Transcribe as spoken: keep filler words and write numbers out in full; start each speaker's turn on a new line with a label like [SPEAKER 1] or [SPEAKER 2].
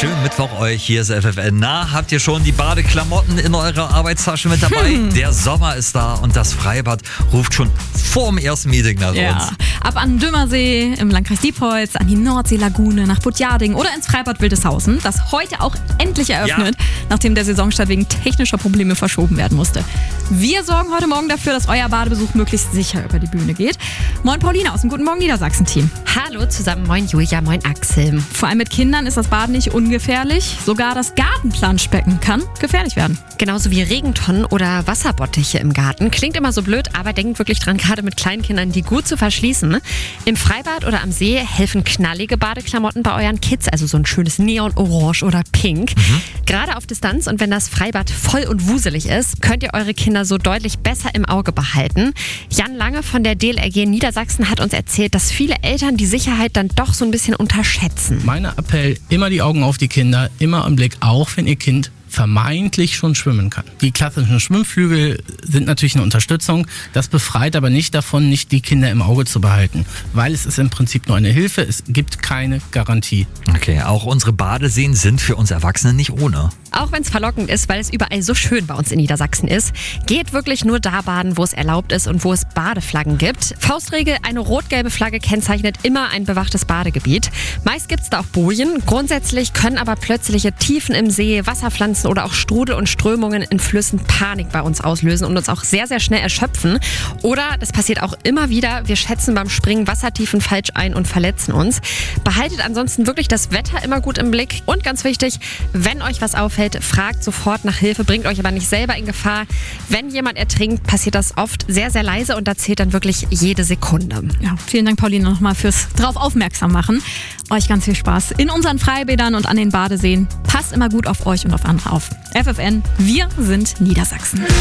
[SPEAKER 1] Schönen Mittwoch euch, hier ist F F N. Na, habt ihr schon die Badeklamotten in eurer Arbeitstasche mit dabei? Hm. Der Sommer ist da und das Freibad ruft schon vor dem ersten Meeting nach
[SPEAKER 2] ja.
[SPEAKER 1] uns.
[SPEAKER 2] Ab an den Dümmersee, im Landkreis Diepholz, an die Nordseelagune, nach Puttjading oder ins Freibad Wildeshausen, das heute auch endlich eröffnet, ja. nachdem der Saisonstart wegen technischer Probleme verschoben werden musste. Wir sorgen heute Morgen dafür, dass euer Badebesuch möglichst sicher über die Bühne geht. Moin Pauline aus dem Guten Morgen Niedersachsen-Team.
[SPEAKER 3] Hallo zusammen, moin Julia, moin Axel.
[SPEAKER 2] Vor allem mit Kindern ist das Baden nicht ungefährlich. Sogar das Gartenplanschbecken kann gefährlich werden.
[SPEAKER 3] Genauso wie Regentonnen oder Wasserbottiche im Garten. Klingt immer so blöd, aber denkt wirklich dran, gerade mit Kleinkindern, die gut zu verschließen. Im Freibad oder am See helfen knallige Badeklamotten bei euren Kids, also so ein schönes Neon-Orange oder Pink. Mhm. Gerade auf Distanz und wenn das Freibad voll und wuselig ist, könnt ihr eure Kinder so deutlich besser im Auge behalten. Jan Lange von der D L R G Niedersachsen hat uns erzählt, dass viele Eltern die Sicherheit dann doch so ein bisschen unterschätzen.
[SPEAKER 4] Mein Appell, immer die Augen auf die Kinder, immer im Blick, auch wenn ihr Kind vermeintlich schon schwimmen kann. Die klassischen Schwimmflügel sind natürlich eine Unterstützung. Das befreit aber nicht davon, nicht die Kinder im Auge zu behalten, weil es ist im Prinzip nur eine Hilfe. Es gibt keine Garantie.
[SPEAKER 1] Okay, auch unsere Badeseen sind für uns Erwachsene nicht ohne.
[SPEAKER 3] Auch wenn es verlockend ist, weil es überall so schön bei uns in Niedersachsen ist, geht wirklich nur da baden, wo es erlaubt ist und wo es Badeflaggen gibt. Faustregel, eine rot-gelbe Flagge kennzeichnet immer ein bewachtes Badegebiet. Meist gibt es da auch Bojen. Grundsätzlich können aber plötzliche Tiefen im See, Wasserpflanzen oder auch Strudel und Strömungen in Flüssen Panik bei uns auslösen und uns auch sehr, sehr schnell erschöpfen. Oder, das passiert auch immer wieder, wir schätzen beim Springen Wassertiefen falsch ein und verletzen uns. Behaltet ansonsten wirklich das Wetter immer gut im Blick. Und ganz wichtig, wenn euch was auffällt, fragt sofort nach Hilfe, bringt euch aber nicht selber in Gefahr. Wenn jemand ertrinkt, passiert das oft sehr, sehr leise und da zählt dann wirklich jede Sekunde.
[SPEAKER 2] Ja, vielen Dank, Pauline, nochmal fürs drauf aufmerksam machen. Euch ganz viel Spaß in unseren Freibädern und an den Badeseen. Passt immer gut auf euch und auf andere auf. F F N, wir sind Niedersachsen.